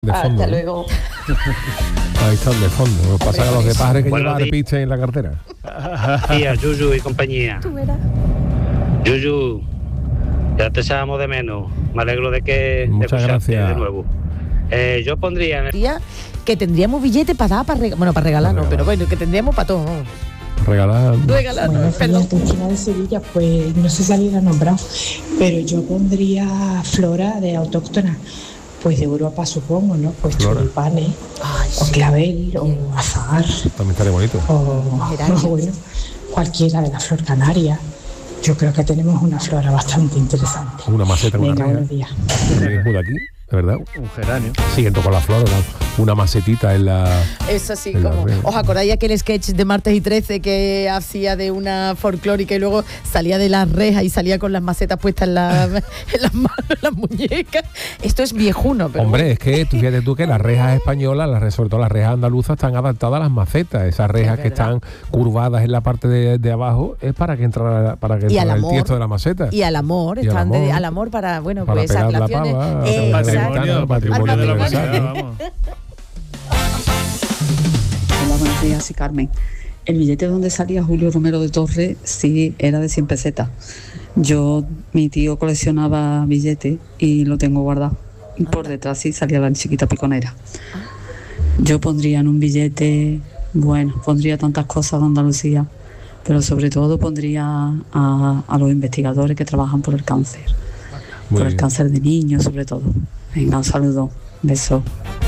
De fondo, hasta ¿no? luego. Ahí están de fondo. Pasa a los de padres que llevan repiste en la cartera. Tía, Yuyu y compañía. Tú verás. Yuyu, ya te echamos de menos. Me alegro de que Muchas de escucharte gracias. de nuevo. Yo pondría en el... Tía, que tendríamos billete para dar, para regalar. Bueno, para regalar no, pero bueno, que tendríamos para todo. Regalar. Regalar, Bueno, perdón. Cristina de Sevilla, pues no sé si alguien ha nombrado, pero yo pondría flora de autóctona, pues de Europa supongo, ¿no? Pues Flora. tulipanes, Ay, o sí. clavel, o azahar, También estaría bonito. o Geranios. bueno, cualquiera de la flor canaria. Yo creo que tenemos una flora bastante interesante. Una maceta con Venga, una buenos reja. días. Mismo de aquí, de verdad. Un geranio. Siguiendo con la flor, una macetita en la... Es así En la como. red. ¿Os acordáis aquel sketch de Martes y 13 que hacía de una folclórica y luego salía de las rejas y salía con las macetas puestas en las manos, en las muñecas? Esto es viejuno, pero. Hombre, es que tú fíjate tú que las rejas españolas, sobre todo las rejas andaluzas, están adaptadas a las macetas. Esas rejas que verdad. están curvadas en la parte de abajo es para que entrara, Y al el amor. tiesto de la maceta. Y al amor, Y al están amor. al amor para, bueno, Para pues pegar la aclaraciones. pava, Exacto. patrimonio de la universal, humanidad, ¿no? vamos. Hola, buenos días, soy Carmen. El billete donde salía Julio Romero de Torres sí era de 100 pesetas. Mi tío coleccionaba billetes y lo tengo guardado. Y por detrás sí salía la chiquita piconera. Yo pondría en un billete, bueno, pondría tantas cosas de Andalucía, pero sobre todo pondría a los investigadores que trabajan por el cáncer. Muy Por el bien. cáncer de niños sobre todo. Venga, un saludo. Beso.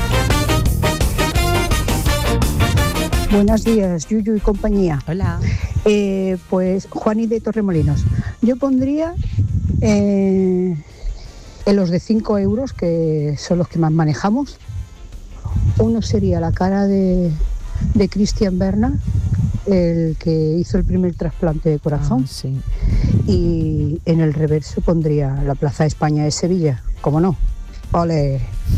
Buenos días, Yuyu y compañía. Hola. Pues Juani de Torremolinos. Yo pondría en los de 5 euros, que son los que más manejamos. Uno sería la cara de Christian Berna, el que hizo el primer trasplante de corazón. Ah, sí. Y en el reverso pondría la Plaza España de Sevilla. ¿Cómo no? ¡Ole!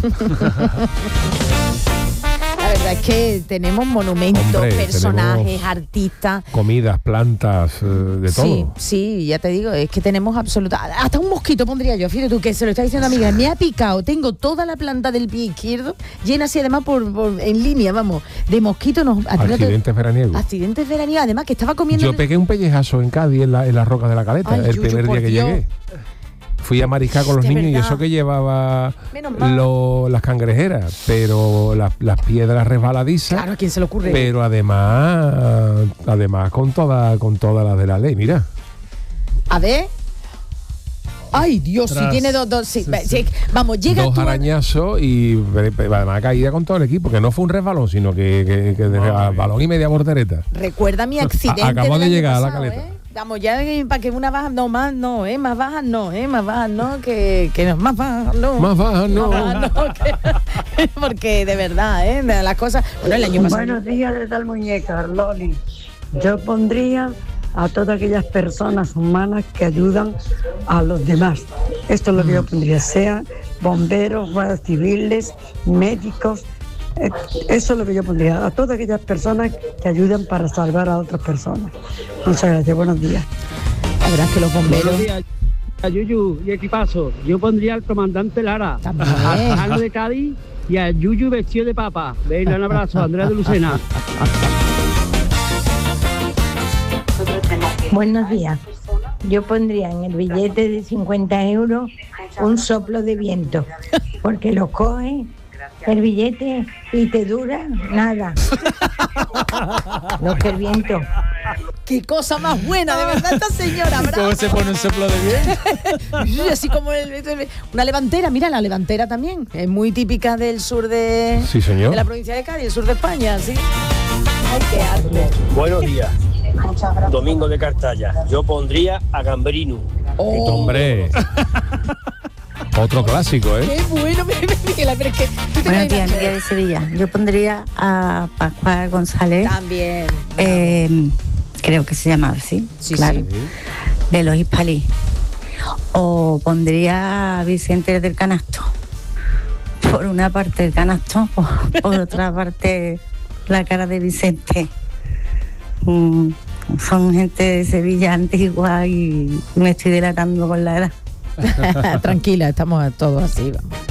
La verdad es que tenemos monumentos, Hombre, personajes, tenemos artistas. Comidas, plantas, de todo. Sí, sí, ya te digo, es que tenemos absoluta. Hasta un mosquito pondría yo, fíjate tú, que se lo está diciendo amiga, me ha picado, tengo toda la planta del pie izquierdo llena así además en línea, vamos, de mosquitos. Accidentes veraniegos. Accidentes veraniegos, además que estaba comiendo. Yo pegué un pellejazo en Cádiz, en las rocas de la Caleta, Ay, el Yuyu, primer por día que Dios. llegué. Fui a mariscar con los Hostia, niños y ¿verdad? eso que llevaba Menos mal. las cangrejeras, pero las piedras resbaladizas. Claro, ¿a quién se le ocurre? Pero además con todas las de la ley, mira. A ver. Ay, Dios, si Tras. tiene dos. Sí, Sí, va, sí. sí, vamos, llega Dos tú a- arañazos y además caída con todo el equipo, que no fue un resbalón, sino que de balón y media bordereta. Recuerda mi accidente. Acabo del de año llegar a la pasado, caleta. Vamos, ya para que una baja, no más, no, más bajas no, más bajas no, que no, más bajas no. Más baja, no. Más bajas no, porque de verdad, de las cosas. Bueno, el año pasado. Buenos días de tal muñeca, Loli. Yo pondría a todas aquellas personas humanas que ayudan a los demás. Esto es lo que yo pondría, sean bomberos, guardias civiles, médicos. Eso es lo que yo pondría, a todas aquellas personas que ayudan para salvar a otras personas. Muchas gracias, buenos días. La verdad es que los bomberos. Buenos días, a Yuyu y equipazo. Yo pondría al comandante Lara, También. a Carlos de Cádiz y a Yuyu vestido de papa. Venga, un abrazo, Andrea de Lucena. Buenos días. Yo pondría en el billete de 50 euros un soplo de viento, porque lo coges el billete y te dura nada. Lo que el viento. Qué cosa más buena, de verdad, esta señora. ¿Cómo bravo. se pone un soplo de bien? Así como una levantera, mira, la levantera también. Es muy típica del sur de, Sí, señor. de la provincia de Cádiz, el sur de España, sí. Ay, qué arte. Buenos días. Domingo de Cartaya. Yo pondría a Gambrino. Oh, Hombre. Otro clásico, ¿eh? qué bueno, Miguel, pero es que tú te Buenos días, imaginas- Miguel de Sevilla. Yo pondría a Pascual González, También. creo que se llama así, Sí, claro, sí. de los Hispalí. O pondría a Vicente del Canasto. Por una parte el canasto, por otra parte la cara de Vicente. Son gente de Sevilla antigua y me estoy delatando con la edad. Tranquila, estamos todos así, vamos.